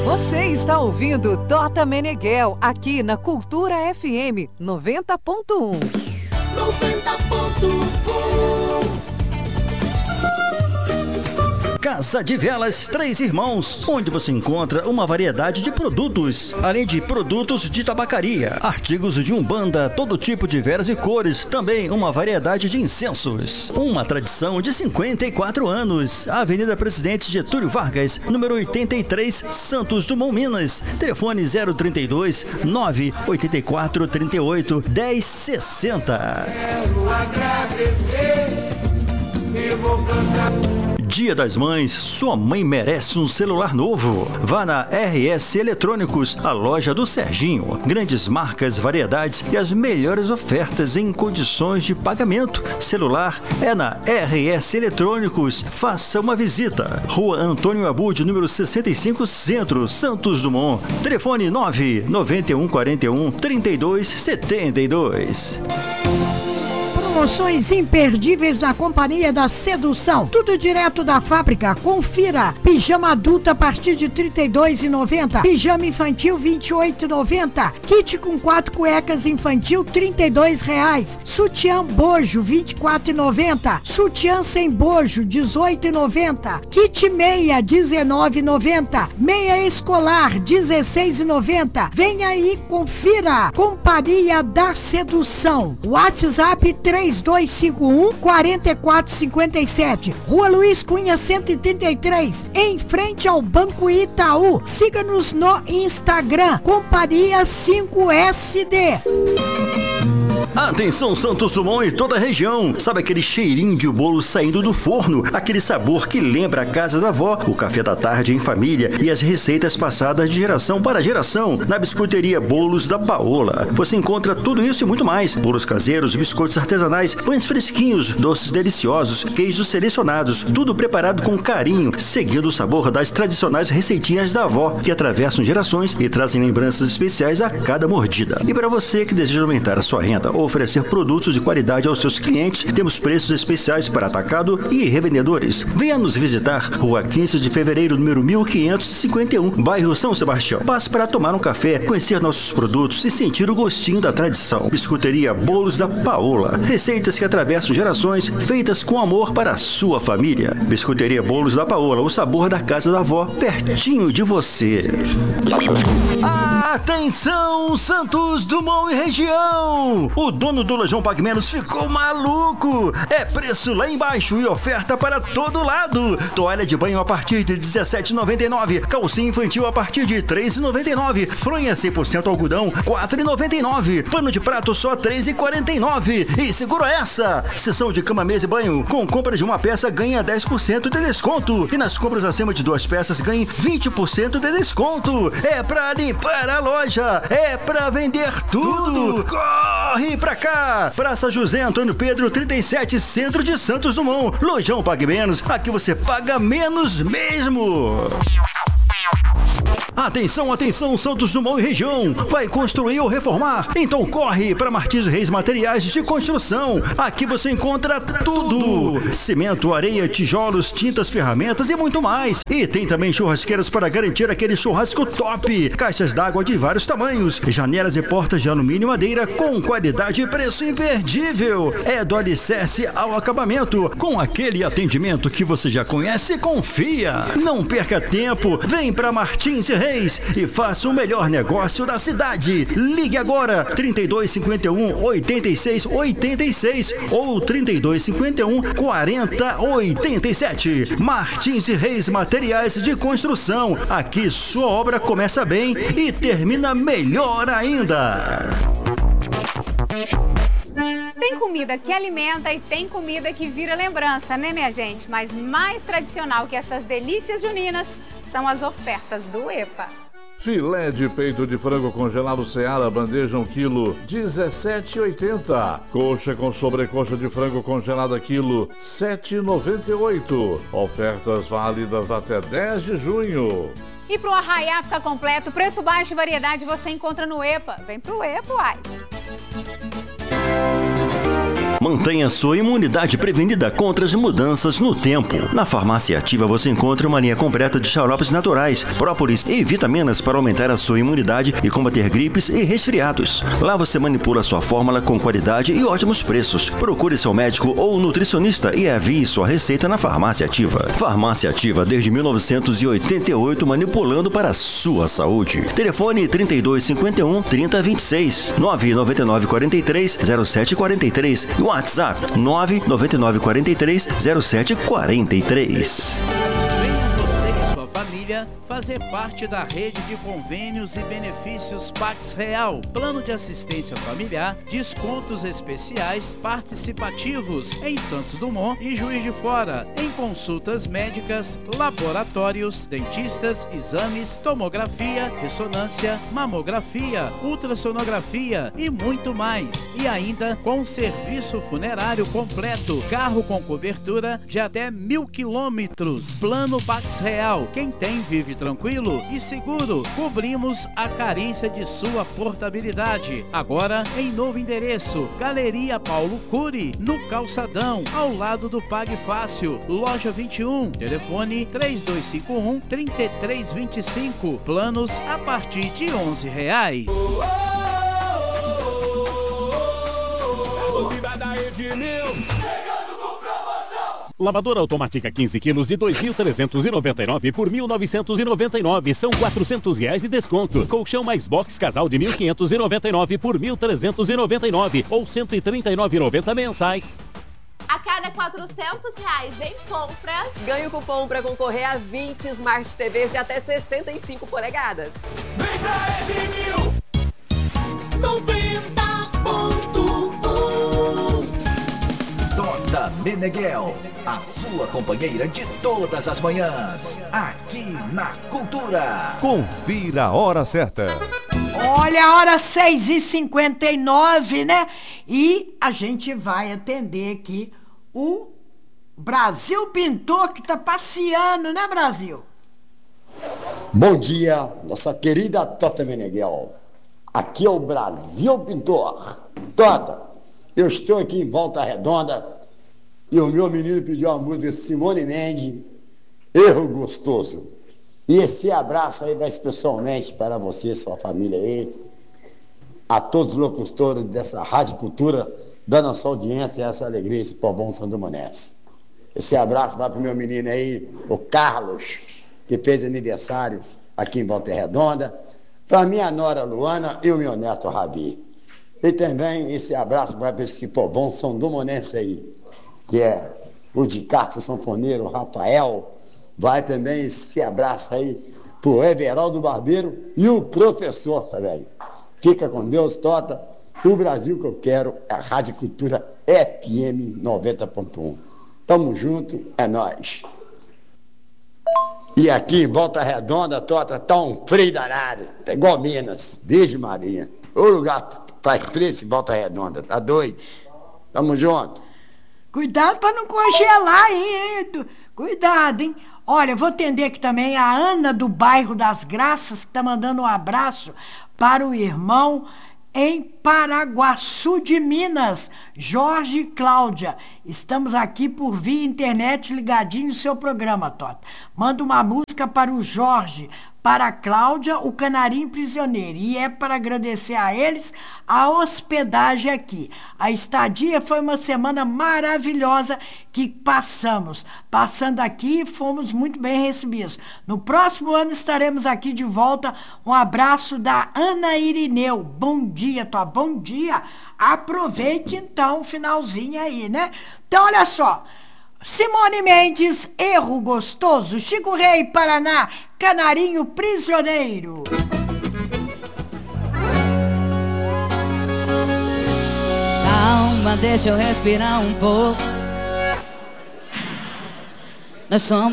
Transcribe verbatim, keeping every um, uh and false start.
Você está ouvindo Tota Meneghel aqui na Cultura F M noventa ponto um. noventa ponto um. Casa de Velas Três Irmãos, onde você encontra uma variedade de produtos, além de produtos de tabacaria, artigos de umbanda, todo tipo de velas e cores, também uma variedade de incensos. Uma tradição de cinquenta e quatro anos. Avenida Presidente Getúlio Vargas, número oitenta e três, Santos Dumont, Minas. Telefone zero trinta e dois, nove oito quatro, trinta e oito, dez sessenta. Quero agradecer e vou cantar. Dia das Mães, sua mãe merece um celular novo. Vá na R S Eletrônicos, a loja do Serginho. Grandes marcas, variedades e as melhores ofertas em condições de pagamento. Celular é na R S Eletrônicos. Faça uma visita. Rua Antônio Abud, número sessenta e cinco, Centro, Santos Dumont. Telefone nove nove um quatro um, três dois sete dois. Promoções imperdíveis na Companhia da Sedução. Tudo direto da fábrica. Confira. Pijama adulto a partir de trinta e dois reais e noventa centavos. Pijama infantil vinte e oito reais e noventa centavos. Kit com quatro cuecas infantil trinta e dois reais. Sutiã bojo vinte e quatro reais e noventa centavos. Sutiã sem bojo dezoito reais e noventa centavos. Kit meia dezenove reais e noventa centavos. Meia escolar dezesseis reais e noventa centavos. Venha aí, confira. Companhia da Sedução. WhatsApp três dois cinco um, quatro quatro cinco sete. Rua Luiz Cunha cento e trinta e três, em frente ao Banco Itaú. Siga-nos no Instagram, Companhia cinco S D. Atenção, Santos Dumont e toda a região. Sabe aquele cheirinho de bolo saindo do forno? Aquele sabor que lembra a casa da avó, o café da tarde em família e as receitas passadas de geração para geração. Na biscoiteria Bolos da Paola. Você encontra tudo isso e muito mais. Bolos caseiros, biscoitos artesanais, pães fresquinhos, doces deliciosos, queijos selecionados. Tudo preparado com carinho, seguindo o sabor das tradicionais receitinhas da avó, que atravessam gerações e trazem lembranças especiais a cada mordida. E para você que deseja aumentar a sua renda ou oferecer produtos de qualidade aos seus clientes, temos preços especiais para atacado e revendedores. Venha nos visitar, Rua quinze de Fevereiro, número mil quinhentos e cinquenta e um, bairro São Sebastião. Passe para tomar um café, conhecer nossos produtos e sentir o gostinho da tradição. Biscoiteria Bolos da Paola. Receitas que atravessam gerações, feitas com amor para a sua família. Biscoiteria Bolos da Paola, o sabor da casa da avó, pertinho de você. Atenção, Santos Dumont e região! O dono do Lojão Pague Menos ficou maluco! É preço lá embaixo e oferta para todo lado. Toalha de banho a partir de dezessete reais e noventa e nove centavos. Calcinha infantil a partir de três reais e noventa e nove centavos. Fronha cem por cento algodão, quatro reais e noventa e nove centavos. Pano de prato só três reais e quarenta e nove centavos. E segura essa! Seção de cama, mesa e banho. Com compra de uma peça ganha dez por cento de desconto. E nas compras acima de duas peças ganhe vinte por cento de desconto. É pra limpar a loja. É pra vender tudo. Corre pra cá! Praça José Antônio Pedro trinta e sete, Centro de Santos Dumont. Lojão Pague Menos. Aqui você paga menos mesmo. Atenção, atenção, Santos Dumont e região. Vai construir ou reformar? Então corre para Martins Reis Materiais de Construção. Aqui você encontra tudo: cimento, areia, tijolos, tintas, ferramentas e muito mais. E tem também churrasqueiras para garantir aquele churrasco top. Caixas d'água de vários tamanhos. Janelas e portas de alumínio e madeira com qualidade e preço imperdível. É do alicerce ao acabamento, com aquele atendimento que você já conhece e confia. Não perca tempo. Vem para Martins Reis e faça o melhor negócio da cidade. Ligue agora trinta e dois cinquenta e um, oitenta e seis oitenta e seis ou trinta e dois cinquenta e um, quarenta oitenta e sete. Martins e Reis Materiais de Construção. Aqui sua obra começa bem e termina melhor ainda. Tem comida que alimenta e tem comida que vira lembrança, né, minha gente? Mas mais tradicional que essas delícias juninas são as ofertas do EPA. Filé de peito de frango congelado Seara, bandeja um quilo, dezessete reais e oitenta centavos. Coxa com sobrecoxa de frango congelada quilo, sete reais e noventa e oito centavos. Ofertas válidas até dez de junho. E pro arraiá ficar completo, preço baixo e variedade você encontra no EPA. Vem pro EPA, uai! Mantenha sua imunidade prevenida contra as mudanças no tempo. Na Farmácia Ativa você encontra uma linha completa de xaropes naturais, própolis e vitaminas para aumentar a sua imunidade e combater gripes e resfriados. Lá você manipula sua fórmula com qualidade e ótimos preços. Procure seu médico ou nutricionista e avie sua receita na Farmácia Ativa. Farmácia Ativa desde mil novecentos e oitenta e oito, manipulando para a sua saúde. Telefone trinta e dois cinquenta e um, trinta vinte e seis, nove nove nove quatro três, zero sete quatro três. WhatsApp nove nove nove quatro três, zero sete quatro três. Família fazer parte da rede de convênios e benefícios Pax Real, plano de assistência familiar, descontos especiais participativos em Santos Dumont e Juiz de Fora, em consultas médicas, laboratórios, dentistas, exames, tomografia, ressonância, mamografia, ultrassonografia e muito mais. E ainda com serviço funerário completo, carro com cobertura de até mil quilômetros. Plano Pax Real. Quem tem vive tranquilo e seguro. Cobrimos a carência de sua portabilidade. Agora em novo endereço, Galeria Paulo Cury, no Calçadão, ao lado do Pague Fácil, loja vinte e um. Telefone três dois cinco um, três três dois cinco. Planos a partir de onze reais. Lavadora automática quinze quilos de dois mil trezentos e noventa e nove por mil novecentos e noventa e nove, são quatrocentos reais de desconto. Colchão mais box casal de mil quinhentos e noventa e nove por mil trezentos e noventa e nove ou cento e trinta e nove reais e noventa centavos mensais. A cada quatrocentos reais em compras, ganhe o cupom para concorrer a vinte Smart T Vs de até sessenta e cinco polegadas. Vem pra Edmil! noventa ponto um Tota Meneghel, a sua companheira de todas as manhãs, aqui na Cultura. Confira a hora certa. Olha, a hora seis e cinquenta e nove, né? E a gente vai atender aqui o Brasil Pintor, que tá passeando, né, Brasil? Bom dia, nossa querida Tota Meneghel. Aqui é o Brasil Pintor. Tota, eu estou aqui em Volta Redonda e o meu menino pediu a música Simone Mendes, Erro Gostoso. E esse abraço aí vai especialmente para você, sua família aí, a todos os locutores dessa Rádio Cultura, dando a sua audiência essa alegria, esse povão sandomanense. Esse abraço vai para o meu menino aí, o Carlos, que fez aniversário aqui em Volta Redonda, para minha nora Luana e o meu neto Ravi. E também esse abraço vai para esse povão sandomanense aí, que é o de Carlos Sanfoneiro, o Rafael. Vai também esse abraço aí pro Everaldo Barbeiro e o professor também. Fica com Deus, Tota. O Brasil que eu quero é a Rádio Cultura F M noventa ponto um. Tamo junto, é nóis. E aqui em Volta Redonda, Tota, tá um frio danado. Tá igual Minas, Virgem Maria. O lugar faz frio em Volta Redonda, tá doido? Tamo junto. Cuidado para não congelar, hein? Cuidado, hein? Olha, vou atender aqui também a Ana do bairro das Graças, que tá mandando um abraço para o irmão em Paraguaçu de Minas, Jorge e Cláudia. Estamos aqui por via internet ligadinho no seu programa, Tota. Manda uma música para o Jorge, para a Cláudia, o Canarinho Prisioneiro. E é para agradecer a eles a hospedagem aqui. A estadia foi uma semana maravilhosa que passamos. Passando aqui, fomos muito bem recebidos. No próximo ano estaremos aqui de volta. Um abraço da Ana Irineu. Bom dia, Tota. Bom dia. Aproveite então o finalzinho aí, né? Então, olha só. Simone Mendes, Erro Gostoso. Chico Rei, Paraná, Canarinho Prisioneiro. Calma, deixa eu respirar um pouco. Nós somos